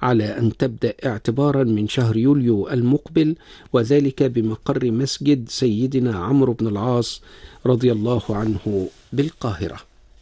على أن تبدأ اعتبارا من شهر يوليو المقبل، وذلك بمقر مسجد سيدنا عمرو بن العاص رضي الله عنه بالقاهرة.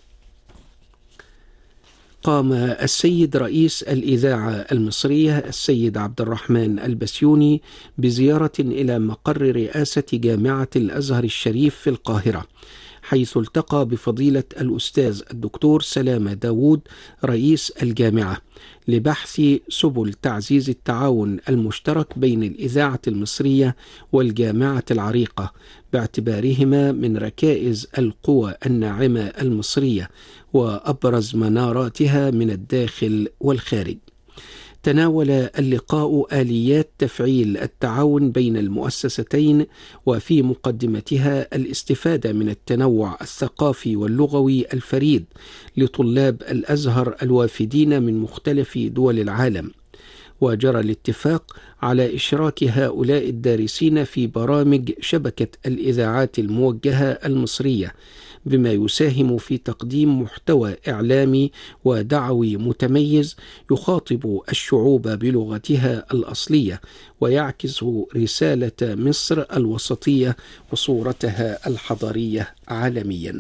قام السيد رئيس الإذاعة المصرية السيد عبد الرحمن البسيوني بزيارة إلى مقر رئاسة جامعة الأزهر الشريف في القاهرة، حيث التقى بفضيلة الأستاذ الدكتور سلامة داوود رئيس الجامعة لبحث سبل تعزيز التعاون المشترك بين الإذاعة المصرية والجامعة العريقة، باعتبارهما من ركائز القوى الناعمة المصرية وأبرز مناراتها من الداخل والخارج. تناول اللقاء آليات تفعيل التعاون بين المؤسستين، وفي مقدمتها الاستفادة من التنوع الثقافي واللغوي الفريد لطلاب الأزهر الوافدين من مختلف دول العالم. وجرى الاتفاق على إشراك هؤلاء الدارسين في برامج شبكة الإذاعات الموجهة المصرية، بما يساهم في تقديم محتوى إعلامي ودعوي متميز يخاطب الشعوب بلغتها الأصلية، ويعكس رسالة مصر الوسطية وصورتها الحضارية عالميا.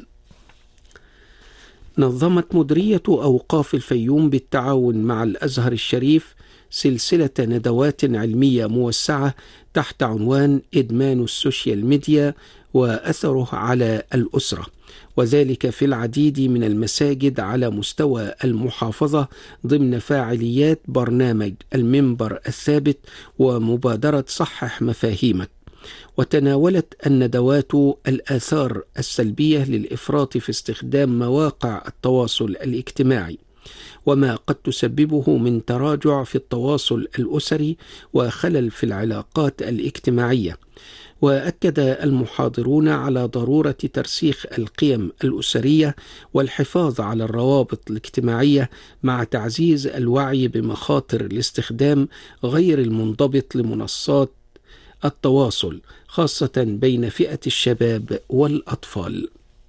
نظمت مديرية أوقاف الفيوم بالتعاون مع الأزهر الشريف سلسلة ندوات علمية موسعة تحت عنوان إدمان السوشيال ميديا وأثره على الأسرة، وذلك في العديد من المساجد على مستوى المحافظة ضمن فاعليات برنامج المنبر الثابت ومبادرة صحح مفاهيمك. وتناولت الندوات الآثار السلبية للإفراط في استخدام مواقع التواصل الاجتماعي، وما قد تسببه من تراجع في التواصل الأسري وخلل في العلاقات الاجتماعية. وأكد المحاضرون على ضرورة ترسيخ القيم الأسرية والحفاظ على الروابط الاجتماعية، مع تعزيز الوعي بمخاطر الاستخدام غير المنضبط لمنصات التواصل، خاصة بين فئة الشباب والأطفال.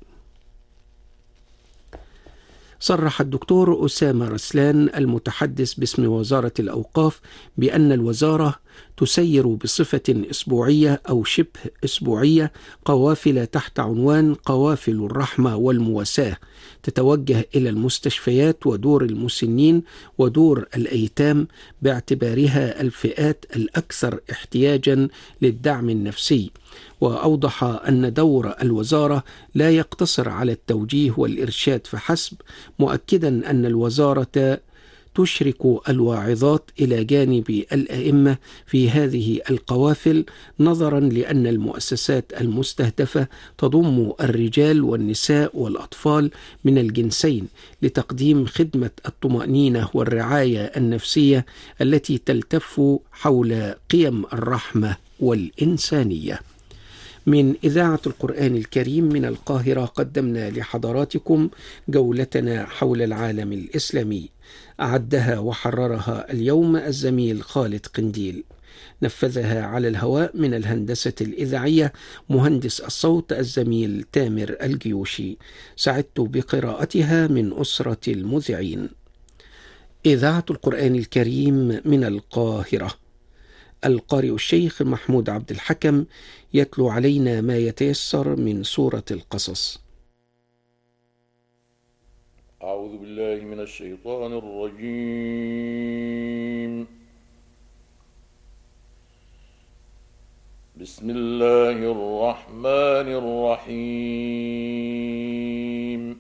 صرح الدكتور أسامة رسلان المتحدث باسم وزارة الأوقاف بأن الوزارة تسير بصفة أسبوعية أو شبه أسبوعية قوافل تحت عنوان قوافل الرحمة والمواساة، تتوجه إلى المستشفيات ودور المسنين ودور الأيتام، باعتبارها الفئات الأكثر احتياجا للدعم النفسي. وأوضح أن دور الوزارة لا يقتصر على التوجيه والإرشاد فحسب، مؤكدا أن الوزارة تشرك الواعظات إلى جانب الأئمة في هذه القوافل، نظرا لأن المؤسسات المستهدفة تضم الرجال والنساء والأطفال من الجنسين، لتقديم خدمة الطمأنينة والرعاية النفسية التي تلتف حول قيم الرحمة والإنسانية. من إذاعة القرآن الكريم من القاهرة قدمنا لحضراتكم جولتنا حول العالم الإسلامي، أعدها وحررها اليوم الزميل خالد قنديل، نفذها على الهواء من الهندسة الإذاعية مهندس الصوت الزميل تامر الجيوشي، سعدت بقراءتها من أسرة المذيعين. إذاعة القرآن الكريم من القاهرة، القارئ الشيخ محمود عبد الحكم يتلو علينا ما يتيسر من سورة القصص. أعوذ بالله من الشيطان الرجيم. بسم الله الرحمن الرحيم.